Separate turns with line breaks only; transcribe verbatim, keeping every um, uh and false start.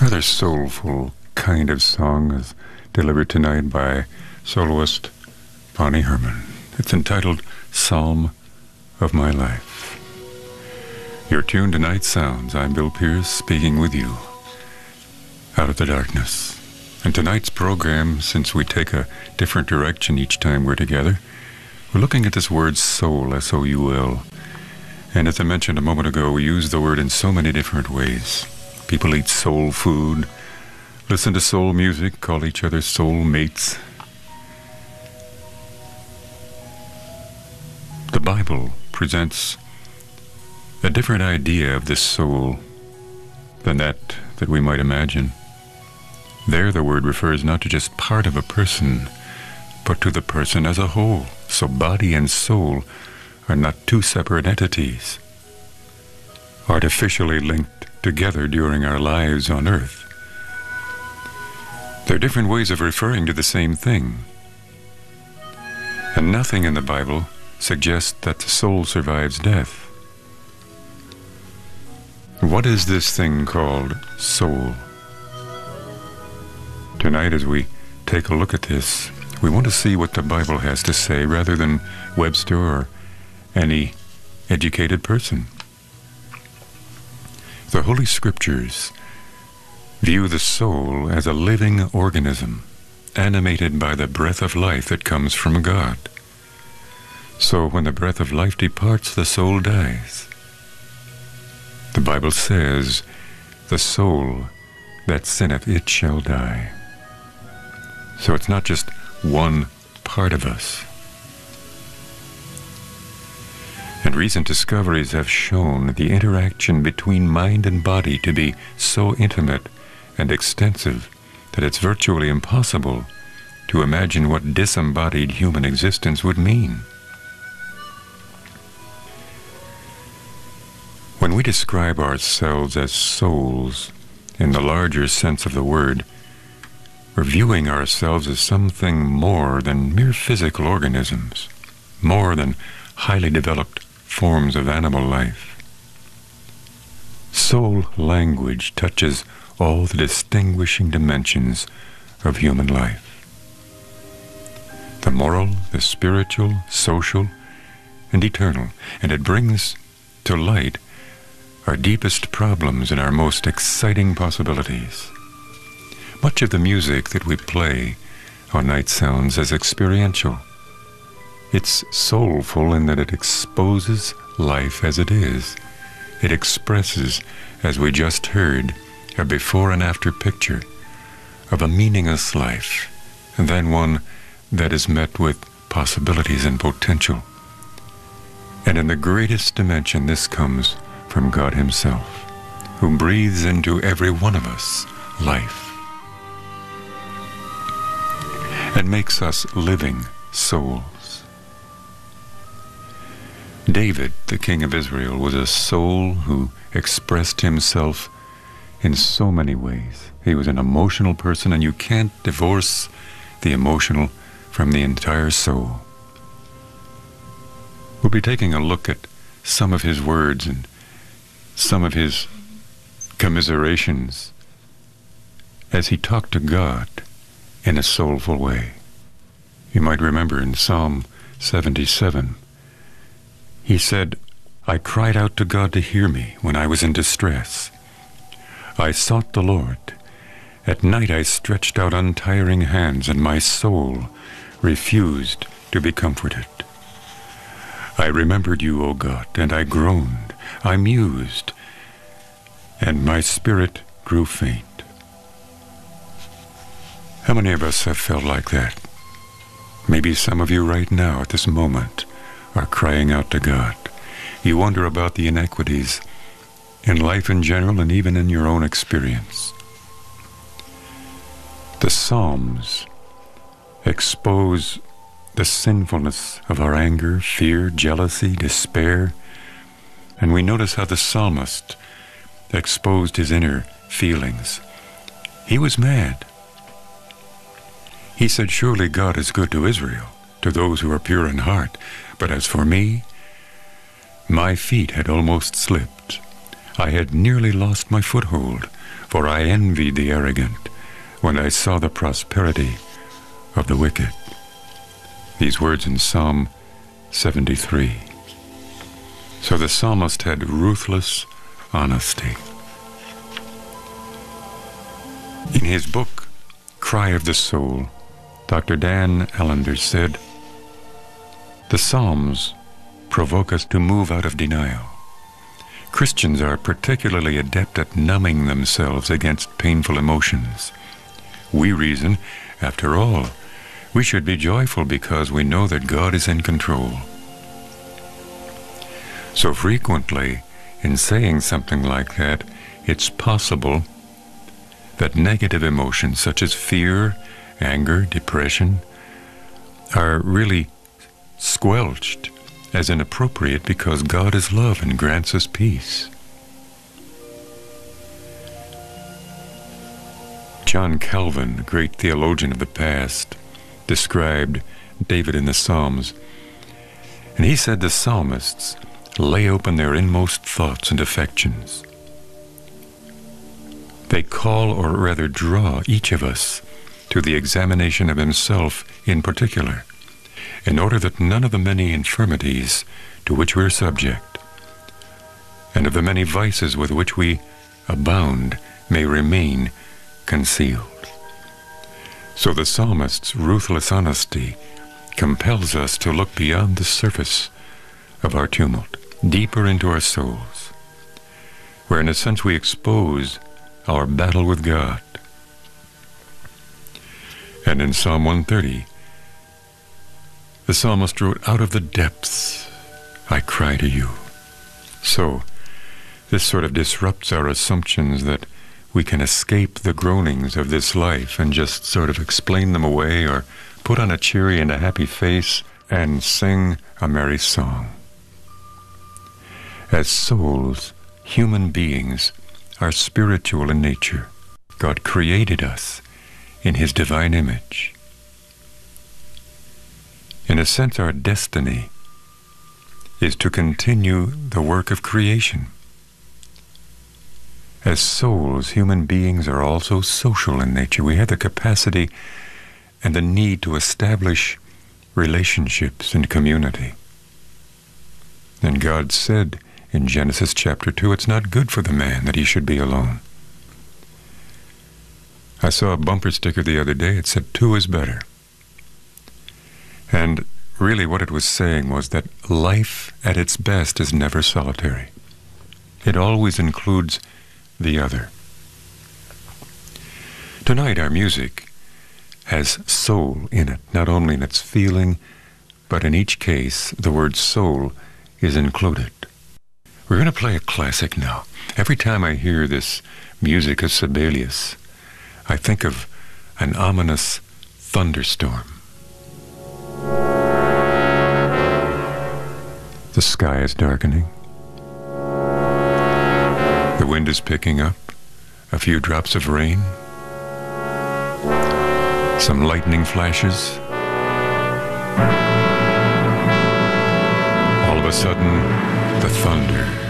rather soulful kind of song is delivered tonight by soloist Bonnie Herman. It's entitled Psalm of My Life. You're tuned to Night Sounds. I'm Bill Pierce, speaking with you out of the darkness. And tonight's program, since we take a different direction each time we're together, we're looking at this word soul, S O U L. And as I mentioned a moment ago, we use the word in so many different ways. People eat soul food, listen to soul music, call each other soul mates. The Bible presents a different idea of this soul than that that we might imagine. There the word refers not to just part of a person, but to the person as a whole. So body and soul are not two separate entities, artificially linked together during our lives on earth. They're different ways of referring to the same thing. And nothing in the Bible suggests that the soul survives death. What is this thing called soul? Tonight, as we take a look at this, we want to see what the Bible has to say rather than Webster or any educated person. The Holy Scriptures view the soul as a living organism, animated by the breath of life that comes from God. So when the breath of life departs, the soul dies. The Bible says, "The soul that sinneth, it shall die." So it's not just one part of us. And recent discoveries have shown the interaction between mind and body to be so intimate and extensive that it's virtually impossible to imagine what disembodied human existence would mean. When we describe ourselves as souls in the larger sense of the word, we're viewing ourselves as something more than mere physical organisms, more than highly developed forms of animal life. Soul language touches all the distinguishing dimensions of human life. The moral, the spiritual, social, and eternal, and it brings to light our deepest problems and our most exciting possibilities. Much of the music that we play on Night Sounds is experiential. It's soulful in that it exposes life as it is. It expresses, as we just heard, a before and after picture of a meaningless life, and then one that is met with possibilities and potential. And in the greatest dimension, this comes from God Himself, who breathes into every one of us life and makes us living souls. David, the king of Israel, was a soul who expressed himself in so many ways. He was an emotional person, and you can't divorce the emotional from the entire soul. We'll be taking a look at some of his words and some of his commiserations as he talked to God in a soulful way. You might remember in Psalm seventy-seven, he said, "I cried out to God to hear me when I was in distress. I sought the Lord. At night I stretched out untiring hands, and my soul refused to be comforted. I remembered you, O God, and I groaned. I mused, and my spirit grew faint." How many of us have felt like that? Maybe some of you right now at this moment are crying out to God. You wonder about the inequities in life in general and even in your own experience. The Psalms expose the sinfulness of our anger, fear, jealousy, despair, and we notice how the psalmist exposed his inner feelings. He was mad. He said, "Surely God is good to Israel, to those who are pure in heart. But as for me, my feet had almost slipped. I had nearly lost my foothold, for I envied the arrogant when I saw the prosperity of the wicked. These words in Psalm seventy-three. So the psalmist had ruthless honesty. In his book, Cry of the Soul, Doctor Dan Allender said, "The Psalms provoke us to move out of denial. Christians are particularly adept at numbing themselves against painful emotions. We reason, after all, we should be joyful because we know that God is in control." So frequently, in saying something like that, it's possible that negative emotions such as fear, anger, depression are really squelched as inappropriate because God is love and grants us peace. John Calvin, a great theologian of the past, described David in the Psalms, and he said the psalmists lay open their inmost thoughts and affections. They call, or rather draw, each of us to the examination of himself in particular, in order that none of the many infirmities to which we are subject, and of the many vices with which we abound, may remain concealed. So the psalmist's ruthless honesty compels us to look beyond the surface of our tumult, deeper into our souls, where in a sense we expose our battle with God. And in Psalm one thirty, the psalmist wrote, "Out of the depths I cry to you." So this sort of disrupts our assumptions that we can escape the groanings of this life and just sort of explain them away or put on a cheery and a happy face and sing a merry song. As souls, human beings are spiritual in nature. God created us in His divine image. In a sense, our destiny is to continue the work of creation. As souls, human beings are also social in nature. We have the capacity and the need to establish relationships and community. And God said in Genesis chapter two, it's not good for the man that he should be alone. I saw a bumper sticker the other day. It said, two is better. And really what it was saying was that life at its best is never solitary. It always includes the other. Tonight our music has soul in it, not only in its feeling, but in each case the word soul is included. We're going to play a classic now. Every time I hear this music of Sibelius, I think of an ominous thunderstorm. The sky is darkening. The wind is picking up. A few drops of rain. Some lightning flashes. All of a sudden, the thunder.